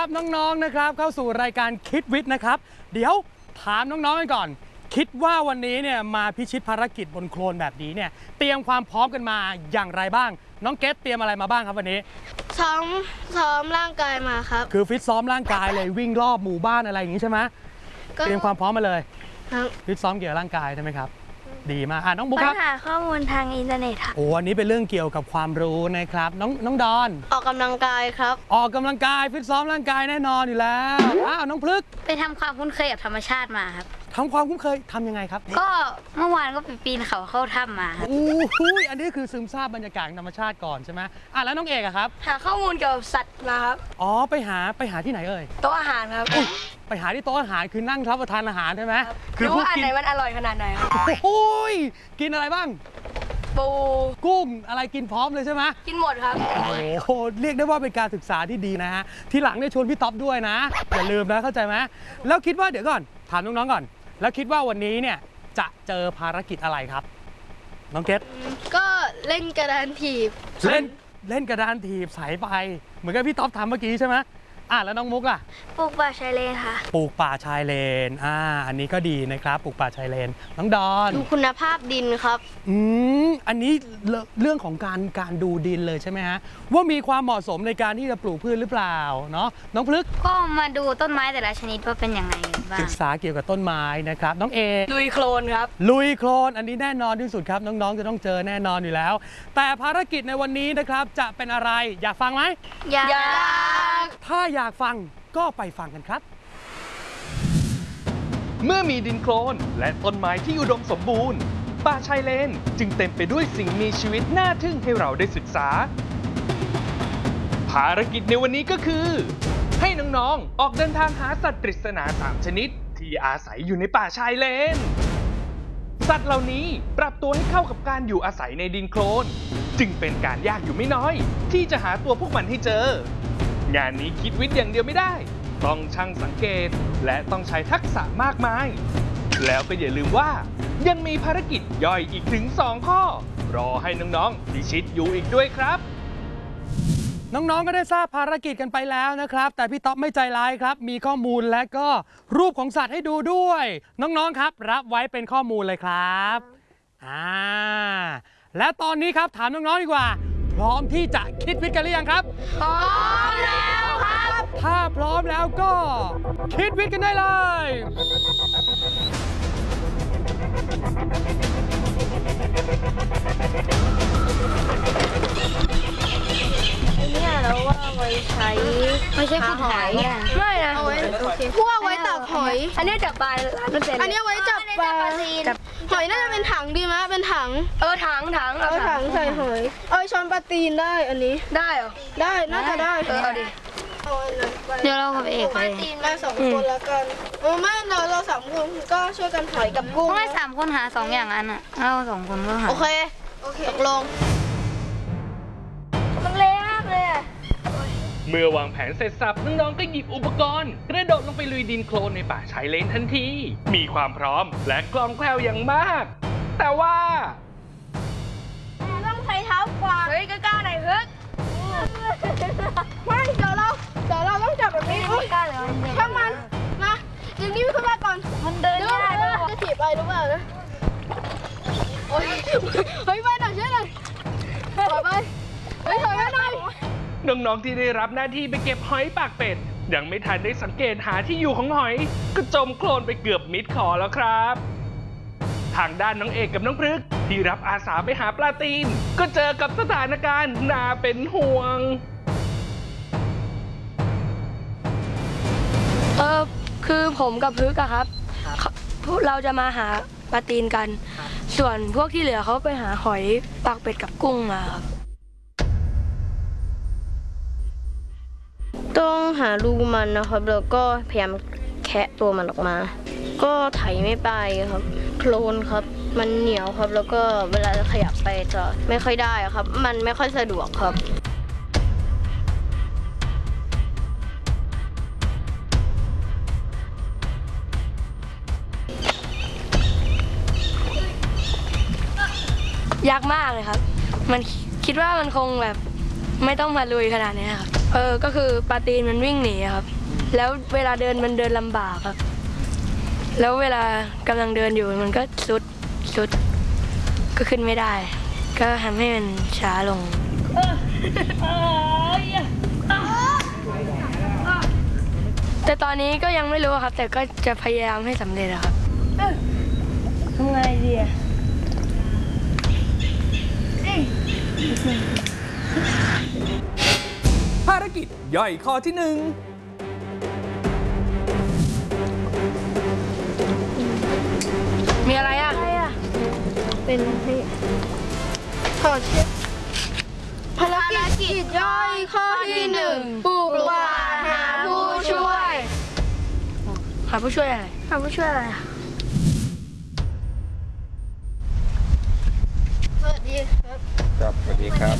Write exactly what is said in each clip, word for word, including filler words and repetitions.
รับน้องๆนะครับเข้าสู่รายการคิดวิทย์นะครับเดี๋ยวถามน้องๆกันก่อนคิดว่าวันนี้เนี่ยมาพิชิตภารกิจบนโคลนแบบนี้เนี่ยเตรียมความพร้อมกันมาอย่างไรบ้างน้องเกตเตรียมอะไรมาบ้างครับวันนี้ซ้อมซ้อมร่างกายมาครับคือฟิตซ้อมร่างกายเลยวิ่งรอบหมู่บ้านอะไรอย่างนี้ใช่ไหมเตรียมความพร้อมมาเลยฟิตซ้อมเกี่ยวกับร่างกายใช่ไหมครับดีมากอ่ะน้องบุ๊คครับหาข้อมูลทางอินเทอร์เน็ตค่ะโอ้อันนี้เป็นเรื่องเกี่ยวกับความรู้นะครับน้องน้องดอนออกกำลังกายครับออกกำลังกายฟิตซ้อมร่างกายแน่นอนอยู่แล้วอ้าวน้องพลึกไปทำความคุ้นเคยกับธรรมชาติมาครับทำความคุ้นเคยทำยังไงครับก็เมื่อวานก็ไปปีนเขาเข้าถ้ำมาครับโอ้โหอันนี้คือซึมซาบบรรยากาศธรรมชาติก่อนใช่ไหมอ่ะแล้วน้องเอกอะครับหาข้อมูลเกี่ยวกับสัตว์มาครับอ๋อไปหาไปหาที่ไหนเอ่ยโต๊ะอาหารครับไปหาที่โต๊ะอาหารคือนั่งรับประทานอาหารใช่ไหมคือว่าอันไหนมันอร่อยขนาดไหนครับโอ้ยกินอะไรบ้างปูกุ้งอะไรกินพร้อมเลยใช่ไหมกินหมดครับโอ้โหเรียกได้ว่าเป็นการศึกษาที่ดีนะฮะทีหลังเนี่ยชวนพี่ต๊อบด้วยนะอย่าลืมนะเข้าใจไหมแล้วคิดว่าเดี๋ยวก่อนถามน้องๆก่อนแล้วคิดว่าวันนี้เนี่ยจะเจอภารกิจอะไรครับน้องเกตก็เล่นกระดานถีบเล่นเล่นกระดานถีบสายไฟเหมือนกับพี่ต๊อบทำเมื่อกี้ใช่ไหมอ่ะแล้วน้องมุกล่ะปลูกป่าชายเลนค่ะปลูกป่าชายเลนอ่าอันนี้ก็ดีนะครับปลูกป่าชายเลนน้องดอนดูคุณภาพดินครับอืมอันนี้เรื่องของการการดูดินเลยใช่ไหมฮะว่ามีความเหมาะสมในการที่จะปลูกพืชหรือเปล่าเนาะน้องพลึกก็มาดูต้นไม้แต่ละชนิดว่าเป็นยังไงบ้างศึกษาเกี่ยวกับต้นไม้นะครับน้องเอลุยโคลนครับลุยโคลนอันนี้แน่นอนที่สุดครับน้องๆจะต้องเจอแน่นอนอยู่แล้วแต่ภารกิจในวันนี้นะครับจะเป็นอะไรอยากฟังไหมอยากถ้าอยากฟังก็ไปฟังกันครับเมื่อมีดินโคลนและต้นไม้ที่อุดมสมบูรณ์ป่าชายเลนจึงเต็มไปด้วยสิ่งมีชีวิตน่าทึ่งให้เราได้ศึกษาภารกิจในวันนี้ก็คือให้น้องๆออกเดินทางหาสัตว์ปริศนาสามชนิดที่อาศัยอยู่ในป่าชายเลนสัตว์เหล่านี้ปรับตัวให้เข้ากับการอยู่อาศัยในดินโคลนจึงเป็นการยากอยู่ไม่น้อยที่จะหาตัวพวกมันให้เจองานนี้คิดวิทย์อย่างเดียวไม่ได้ต้องช่างสังเกตและต้องใช้ทักษะมากมายแล้วก็อย่าลืมว่ายังมีภารกิจย่อยอีกถึงสองข้อรอให้น้องๆพิชิตอยู่อีกด้วยครับน้องๆก็ได้ทราบภารกิจกันไปแล้วนะครับแต่พี่ต๊อบไม่ใจร้ายครับมีข้อมูลและก็รูปของสัตว์ให้ดูด้วยน้องๆครับรับไว้เป็นข้อมูลเลยครับอ่าและตอนนี้ครับถามน้องๆดีกว่าพร้อมที่จะคิดวิทย์กันหรือยังครับพร้อมแล้วครับถ้าพร้อมแล้วก็คิดวิทย์กันได้เลยเนี่ยเราว่าไว้ใช้ไม่ใช่ขุดหอยไม่นะเอาไว้พวกไว้ตักหอยอันนี้จับปลาอันนี้ไว้จับปลาหอยน่าจะเป็นถังดีไหมเป็นถังเออถังถังเอาถังใส่หอยเอาช้อนปลาตีนได้อันนี้ได้เหรอได้น่าจะได้เออเอาดิเดี๋ยวเรากับเอกไปมาสองคนแล้วกันโอ้ไม่เราเราสามคนก็ช่วยกันหอยกับกุ้งไม่สามคนหาสองอย่างอันอ่ะเราสองคนก็หาโอเคโอเคตกลงมันเละมากเลยเมื่อวางแผนเสร็จสับน้องๆก็หยิบอุปกรณ์กระโดดลงไปลุยดินโคลนในป่าชายเลนทันทีมีความพร้อมและคล่องแคล่วอย่างมากแต่ว่าต้องใช้เท้าขวาเฮ้ยกล้าหน่อยเฮ้ยไม่เดี๋ยวเราเดี๋ยวเราต้องจับแบบนี้กล้าเลยช่างมันมาดึงนิ้วขึ้นมาก่อนมันเดินยากจะถีบไปหรือเปล่านะโอ้ยเฮ้ยไปหน่อยช่วยหน่อยถอยไปเฮ้ยถอยไปหน่อยน้องๆที่ได้รับหน้าที่ไปเก็บหอยปากเป็ดยังไม่ทันได้สังเกตหาที่อยู่ของหอยก็จมโคลนไปเกือบมิดคอแล้วครับทางด้านน้องเอกกับน้องพฤกษ์ที่รับอาสาไปหาปลาตีนก็เจอกับสถานการณ์น่าเป็นห่วงเออคือผมกับพฤกษ์อะครับพวกเราจะมาหาปลาตีนกันส่วนพวกที่เหลือเขาไปหาหอยปากเป็ดกับกุ้งมาครับต้องหารูมันนะครับแล้วก็พยายามแคะตัวมันออกมาก็ไถไม่ไปครับโคลนครับมันเหนียวครับแล้วก็เวลาจะขยับไปจะไม่ค่อยได้ครับมันไม่ค่อยสะดวกครับยากมากเลยครับมันคิดว่ามันคงแบบไม่ต้องมาลุยขนาดนี้ครับเออก็คือปลาตีนมันวิ่งหนีอะครับ แล้วเวลาเดินมันเดินลำบากครับ แล้วเวลากำลังเดินอยู่มันก็สุดสุดก็ขึ้นไม่ได้ ก็ทำให้มันช้าลง แต่ตอนนี้ก็ยังไม่รู้ครับ แต่ก็จะพยายามให้สำเร็จอะครับทำไงดีอะภารกิจย่อยข้อที่หนึ่งมีอะไรอะเป็นให้ถอดเชือกภารกิจย่อยข้อที่หนึ่งปลูกป่าหาผู้ช่วยหาผู้ช่วยอะไรหาผู้ช่วยอะไรอะสวัสดีครับครับสวัสดีครับ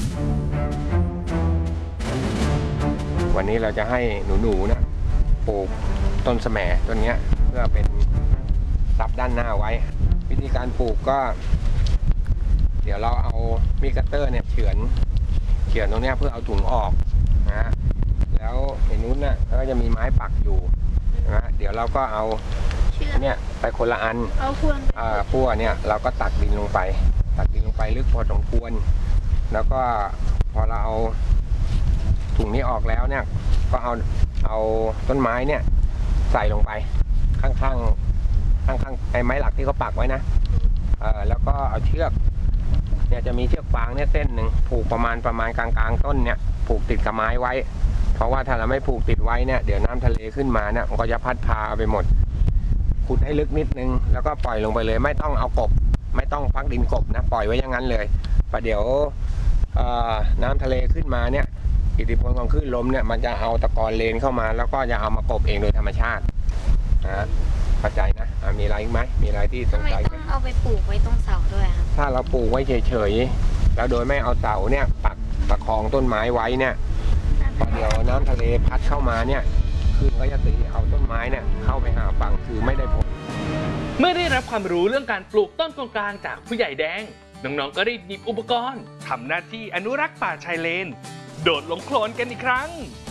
วันนี้เราจะให้หนูๆนะปลูกต้นแสมต้นเนี้ยเพื่อเป็นซับด้านหน้าไว้ วิธีการปลูกก็ เดี๋ยวเราเอามีดคัตเตอร์เนี่ยเฉือนเฉือนตรงเนี้ยเพื่อเอาถุงออกนะฮะแล้วในนู้นน่ะก็จะมีไม้ปักอยู่นะฮะเดี๋ยวเราก็เอาเนี่ยไปคนละอันเอาควรอ่าพั่วเนี่ยเราก็ตักดินลงไป ตักดินลงไปลึกพอสมควร แล้วก็พอเราเอาถุงนี้ออกแล้วเนี่ยก็เอาเอาต้นไม้เนี่ยใส่ลงไปข้างๆข้างๆไอ้ไม้หลักที่เขาปักไว้นะเออแล้วก็เอาเชือกเนี่ยจะมีเชือกฟางเนี่ยเส้นหนึ่งผูกประมาณประมาณกลางๆต้นเนี่ยผูกติดกับไม้ไว้ เพราะว่าถ้าเราไม่ผูกติดไว้เนี่ยเดี๋ยวน้ำทะเลขึ้นมาเนี่ยมันก็จะพัดพาไปหมดขุดให้ลึกนิดนึงแล้วก็ปล่อยลงไปเลยไม่ต้องเอากบไม่ต้องพักดินกบนะปล่อยไว้อย่างนั้นเลยประเดี๋ยวน้ำทะเลขึ้นมาเนี่ยอิทธิพลของคลื่นลมเนี่ยมันจะเอาตะกอนเลนเข้ามาแล้วก็จะเอามากบเองโดยธรรมชาตินะเข้าใจนะอ่ะมีอะไรอีกไหมมีอะไรที่สทำงไมสัยต้ไหมองเอาไปปลูกไว้ตรงเสาด้วยครับถ้าเราปลูกไว้เฉยๆแล้วโดยไม่เอาเสาเนี่ยปักประคองต้นไม้ไว้เนี่ยพอเดี๋ยวน้ำทะเลพัดเข้ามาเนี่ยคลื่นก็จะตีเอาต้นไม้เนี่ยเข้าไปหาฝั่งคือไม่ได้ผลเมื่อได้รับความรู้เรื่องการปลูกต้นกงกลางจากผู้ใหญ่แดง น้องๆ ก็รีบหยิบอุปกรณ์ทำหน้าที่อนุรักษ์ป่าชายเลน โดดลงโคลนกันอีกครั้ง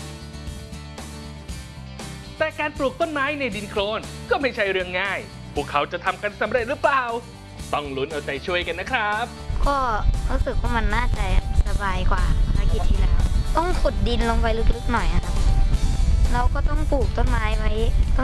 แต่การปลูกต้นไม้ในดินโคลนก็ไม่ใช่เรื่องง่าย พวกเขาจะทำกันสำเร็จหรือเปล่า ต้องลุ้นเอาใจช่วยกันนะครับก็รู้สึกว่ามันน่าจะสบายกว่าภารกิจที่แล้ว ต้องขุดดินลงไปลึกๆหน่อยอะครับ แล้วก็ต้องปลูกต้นไม้ไว้